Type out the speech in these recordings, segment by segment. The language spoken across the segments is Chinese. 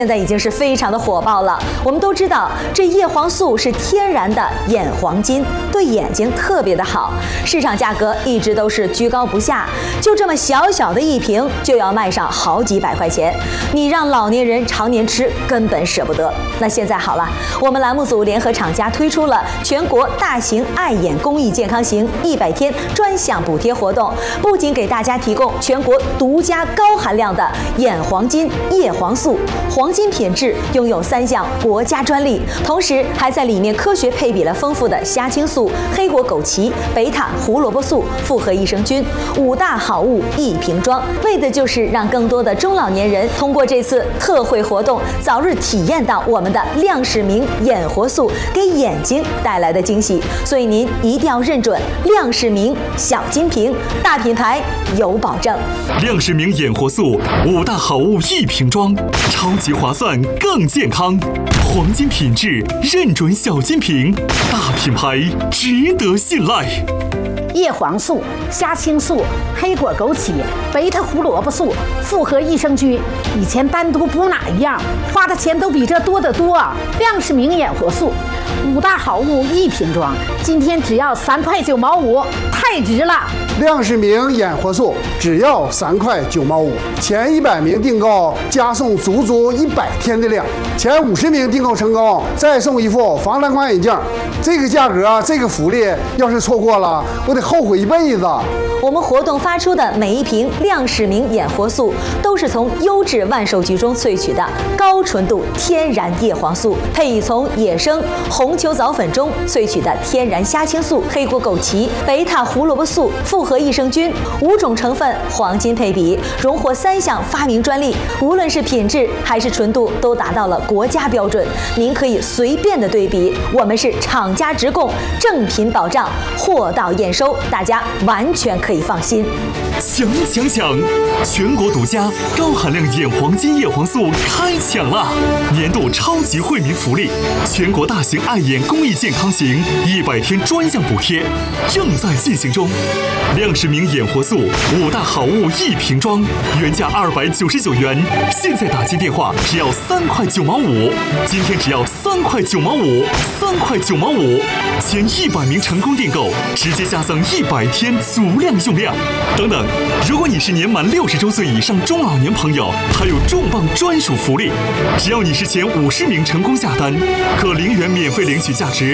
现在已经是非常的火爆了。我们都知道，这叶黄素是天然的眼黄金，对眼睛特别的好，市场价格一直都是居高不下，就这么小小的一瓶就要卖上好几百块钱，你让老年人常年吃根本舍不得。那现在好了，我们栏目组联合厂家推出了全国大型爱眼公益健康行100天专项补贴活动，不仅给大家提供全国独家高含量的眼黄金、叶黄素、黄金品质，拥有3项国家专利，同时还在里面科学配比了丰富的虾青素、黑果枸杞、贝塔胡萝卜素、复合益生菌，5大好物一瓶装，为的就是让更多的中老年人通过这次特惠活动，早日体验到我们的亮视明眼活素给眼睛带来的惊喜。所以您一定要认准亮视明小金瓶，大品牌有保证。 亮视明眼活素5大好物一瓶装，超级划算更健康，黄金品质认准小金瓶，大品牌值得信赖。 叶黄素、虾青素、黑果枸杞、贝塔胡萝卜素、复合益生菌，以前单独补哪一样，花的钱都比这多得多。亮视明眼活素5大好物一瓶装，今天只要3块9毛5，太值了！ 亮视明眼活素只要3块9毛5，前100名订购加送足100天的量，前50名订购成功再送一副防蓝光眼镜。这个价格，这个福利，要是错过了，我得后悔一辈子。 我们活动发出的每一瓶亮视明眼活素，都是从优质万寿菊中萃取的高纯度天然叶黄素，配以从野生红球藻粉中萃取的天然虾青素、黑果枸杞、贝塔胡萝卜素、复合益生菌5种成分黄金配比，荣获3项发明专利，无论是品质还是纯度都达到了国家标准。您可以随便的对比，我们是厂家直供，正品保障，货到验收，大家完全可以放心。 抢！全国独家高含量眼黄金叶黄素开抢了！年度超级惠民福利，全国大型爱眼公益健康行100天专项补贴正在进行中。亮视明眼活素5大好物一瓶装，原价299元，现在打进电话只要3块9毛5，今天只要3块9毛5，3块9毛5，前100名成功订购直接加赠100天足量用量。等等，如果你是年满60周岁以上中老年朋友，还有重磅专属福利，只要你是前50名成功下单，可0元免费领取价值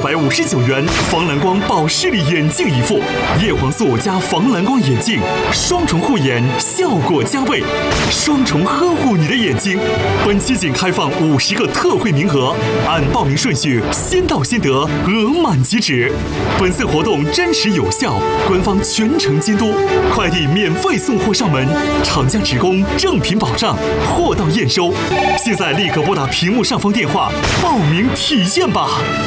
259元防蓝光保视力眼镜一副，叶黄素加防蓝光眼镜，双重护眼，效果加倍，双重呵护你的眼睛。本期仅开放50个特惠名额，按报名顺序先到先得，额满即止。本次活动真实有效，官方全程监督，快递免费送货上门，厂家直供，正品保障，货到验收。现在立刻拨打屏幕上方电话报名体验吧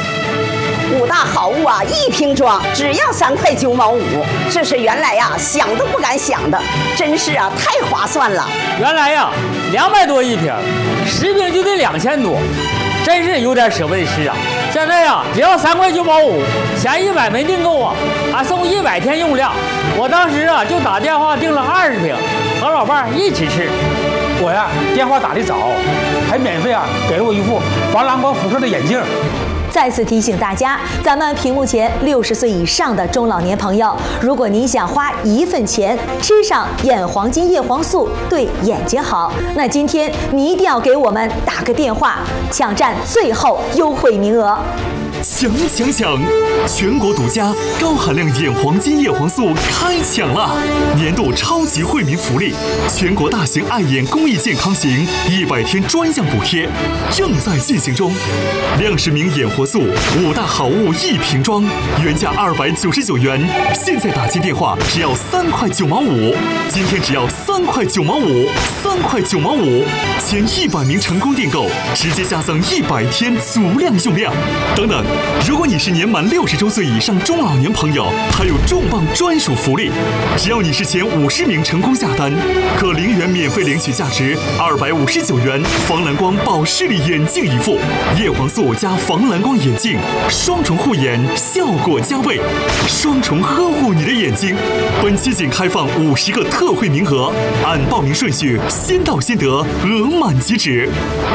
！5大好物啊，一瓶装只要3块9毛5，这是原来呀想都不敢想的，真是啊太划算了。 原来呀200多一瓶，10瓶就得2000多，真是有点舍不得吃啊。现在呀只要3块9毛5，前100名订购啊，还送100天用量。我当时啊就打电话订了20瓶，和老伴一起吃。 我呀电话打得早，还免费啊给了我一副防蓝光辐射的眼镜。 再次提醒大家，咱们屏幕前60岁以上的中老年朋友，如果您想花1份钱吃上眼黄金叶黄素，对眼睛好，那今天你一定要给我们打个电话，抢占最后优惠名额。 抢！全国独家高含量眼黄金叶黄素开抢了！年度超级惠民福利，全国大型爱眼公益健康行100天专项补贴正在进行中。亮视明眼活素5大好物一瓶装，原价299元，现在打进电话只要3块9毛5，今天只要3块9毛5，3块9毛5，前100名成功订购直接加赠100天足量用量。等等， 如果你是年满60周岁以上中老年朋友，还有重磅专属福利，只要你是前50名成功下单，可0元免费领取价值259元防蓝光保视力眼镜一副，叶黄素加防蓝光眼镜，双重护眼，效果加倍，双重呵护你的眼睛。本期仅开放50个特惠名额，按报名顺序先到先得，额满即止。